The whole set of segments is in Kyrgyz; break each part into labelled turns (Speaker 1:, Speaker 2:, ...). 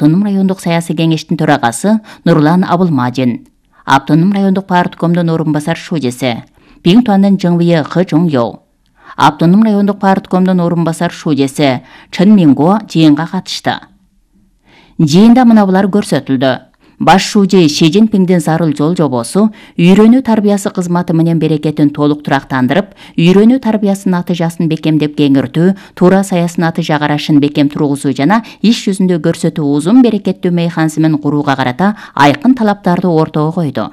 Speaker 1: Автоном райондук саясий кеңештин төрагасы Нурлан Абылмажин, Автоном райондук парткомдун орун басар шужеси Биңтуандын Жыңвые Хы Жоңё, Автоном райондук парткомдун орун басар шужеси Чын Минго жыйынга катышты. Жыйында мына булар көрсөтүлдү. Баш шужи Ши Цзиньпиңдин зарыл жол жобосу үйрөнүү тарбиясы кызматы менен берекетин толук турактандырып, үйрөнүү тарбиясынын натыйжасын бекемдеп кеңиртүү, туура саясий натыйжа карашын бекем тургузуу жана иш жүзүндө көрсөтүү узун берекеттүү механизмин курууга карата айкын талаптарды ортого койду.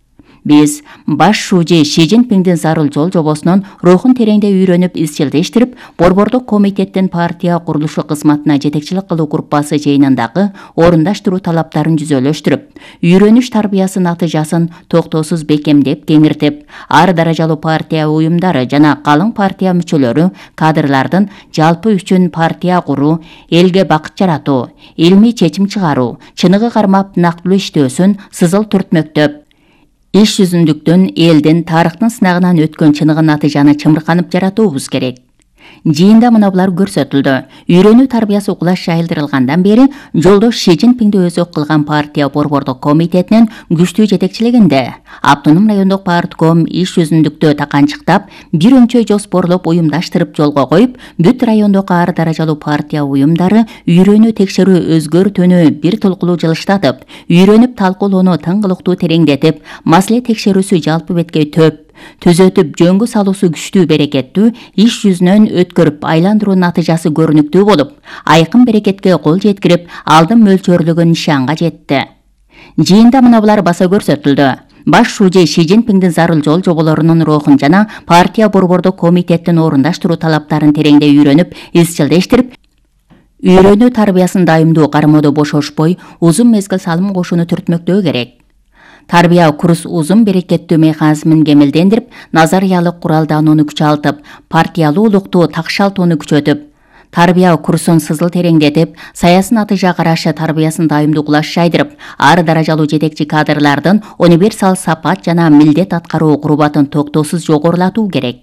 Speaker 1: Биз баш шужи Ши Цзиньпиңдин зарыл жол жобосунун рухун тереңде үйрөнүп изчилдештирип, Борбордук комитеттин партия курулушу кызматына жетекчилик кылуу группасы жыйынындагы орундаштыруу талаптарын жүзөлөштүрүп, үйрөнүш тарбиясы натыйжасын токтоосуз бекемдеп кеңиртип, ар даражалуу партия уюмдары жана калың партия мүчөлөрү кадрлардын жалпы үчүн партия куруу, элге бакыт жаратуу, илмий чечим чыгаруу, чыныгы кармап нактылуу иштөөсүн сызыл түртмөктөп, иш жүзүндүктүн элдин тарыхтын сынагынан өткөн чыныгы натыйжаны чымырканып жаратуубуз керек. Жыйында мына булар көрсөтүлдү. Үйрөнүү тарбиясы кулаш жайылдырылгандан бери жолдош Ши Цзиньпиңди өзөк кылган партия Борбордук комитетинин күчтүү жетекчилигинде Автоном райондук партком иш жүзүндүктө таканчыктап, бир өңчө жоспорлоп уюмдаштырып жолго коюп, бүт райондук ар даражалуу партия уюмдары үйрөнүү текшерүү өзгөртүүнү бир толкулуу жылыштатып, үйрөнүп талкуулоону тыңгылыктуу тереңдетип, маселе текшерүүсү жалпы бетке түзөтүп жөнгө салуусу күчтүү берекеттүү иш жүзүнөн өткөрүп айландыруу натыйжасы көрүнүктүү болуп, айкын берекетке кол жеткирип, алдын мөлчөрлөгөн нишанга жетти. Жыйында мына булар баса көрсөтүлдү. Баш шужи Ши Цзиньпиңдин зарыл жол жоболорунун рухун жана партия Борбордук комитеттин орундаштыруу талаптарын тереңде үйрөнүп, изчилдештирип, үйрөнүү тарбиясын дайымдуу кармоодо бошошпой, узун мезгил салым кошууну түртмөктөө керек. Тарбия курс узун берекеттүү механизмин кемелдендирип, назариялык куралдаанууну күчалтып, партиялуулукту такшалтууну күчөтүп, тарбия курсун сызыл тереңдетип, саясий натыйжа карашы тарбиясын дайымдуу кулаш жайдырып, ар даражалуу жетекчи кадрлардын универсал сапат жана милдет аткаруу курбатын токтоосуз жогорулатуу керек.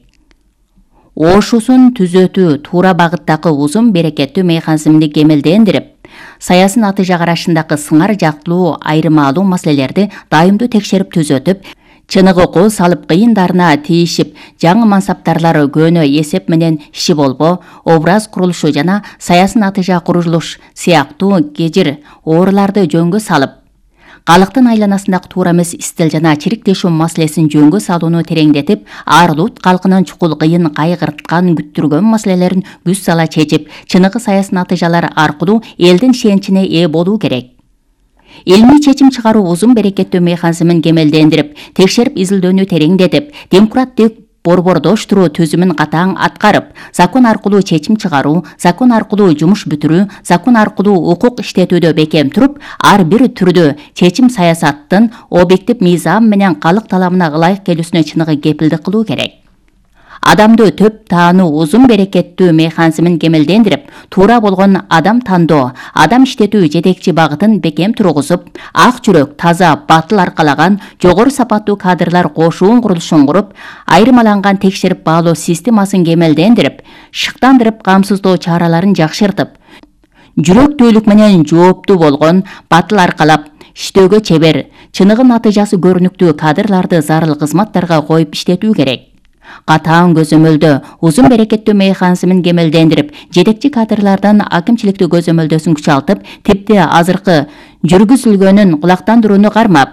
Speaker 1: Ошусун түзөтүү туура багыттагы узун берекеттүү механизмди кемелдендирип, саясий натыйжа карашындагы сыңар жактылуу айырмалуу маселелерди дайымдуу текшерип түзөтүп, чыныгы кол салып кыйындарына тийишип, жаңы мансаптарлар көөнө эсеп менен иши болбо, образ курулушу жана саясий натыйжа курулуш сыяктуу кежир ооруларды жөнгө салып, калктын айланасындагы туура эмес истил жана чириктешүү маселесин жөнгө салууну тереңдетип, ар улут калкынын чукул кыйын кайгырткан күттүргөн маселелерин күч сала чечип, чыныгы саясий натыйжалар аркылуу элдин ишеничине ээ болуу керек. Илмий чечим чыгаруу узун берекеттүү механизмин кемелдендирип, текшерип изилдөөнү тереңдетип, демократик борбордоштуруу түзүмүн катаң аткарып, закон аркылуу чечим чыгаруу, закон аркылуу жумуш бүтүрүү, закон аркылуу укук иштетүүдө бекем туруп, ар бир түрдө чечим саясаттын объектив мыйзам менен калк талабына ылайык келүүсүнө чыныгы кепилдик кылуу керек. Адамды төп таануу узун берекеттүү механизмин кемелдендирип, туура болгон адам тандоо, адам иштетүү жетекчи багытын бекем тургузуп, ак жүрөк, таза, батыл аркалаган, жогору сапаттуу кадрлар кошуун курулушун куруп, айырмаланган текшерип баалоо системасын кемелдендирип, шыктандырып камсыздоо чараларын жакшыртып, жүрөктүүлүк менен жооптуу болгон, батыл аркалап, иштөөгө чебер, чыныгы натыйжасы көрүнүктүү кадрларды зарыл кызматтарга коюп иштетүү керек. Катаң көзөмөлдө узун берекеттүү механизмин кемелдендирип, жетекчи кадрлардан акимчиликтүү көзөмөлдөсүн күчалтып, типти азыркы жүргүзүлгөнүн кулактандырууну кармап,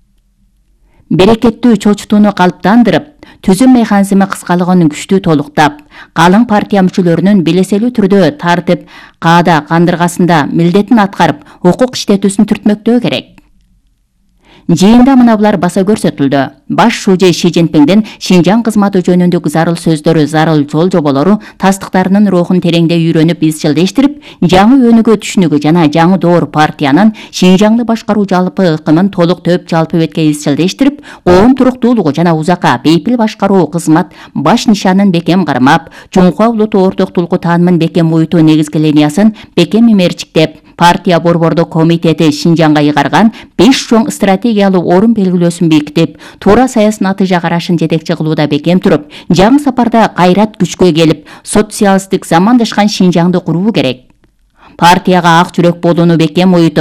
Speaker 1: берекеттүү чочутууну калыптандырып, түзүм механизми кыскалыгын күчтүү толуктап, калың партия мүчөлөрүнүн белеселүү түрдө тартип, каада кандыргасында милдетин аткарып, укук иштетүүсүн түртмөктөө керек. Жыйында мына булар баса көрсөтүлдү. Баш шужи Ши Цзиньпиңдин Шинжаң кызматы жөнүндөгү зарыл сөздөрү, зарыл жол жоболору тастыктарынын рухун тереңде үйрөнүп изчилдештирип, жаңы өнүгүү түшүнүгү жана жаңы доор партиянын Шинжаңды башкаруу жалпы ыкымын толук төп жалпы бетке изчилдештирип, коом туруктуулугу жана узакка бейпил башкаруу кызмат баш нишанын бекем кармап, чоңкуа улуттуу ортоктулугу таанымын бекем уютуу негизги линиясын бекем имерчиктеп, партия Борбордук комитети Шинжаңга ыйгарган 5 чоң стратегиялуу орун белгилөөсүн бекитип, туура саясий натыйжа карашын жетекчи кылууда бекем туруп, жаңы сапарда кайрат күчкө келип, социалисттик замандашкан Шинжаңды куруу керек. Партияга ак жүрөк болууну бекем уютуп,